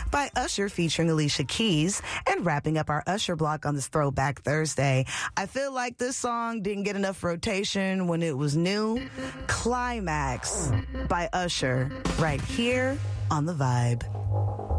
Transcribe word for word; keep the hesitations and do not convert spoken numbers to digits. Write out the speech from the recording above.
by Usher featuring Alicia Keys. And wrapping up our Usher block on this Throwback Thursday, I feel like this song didn't get enough rotation when it was new. Climax by Usher, right here on The Vibe.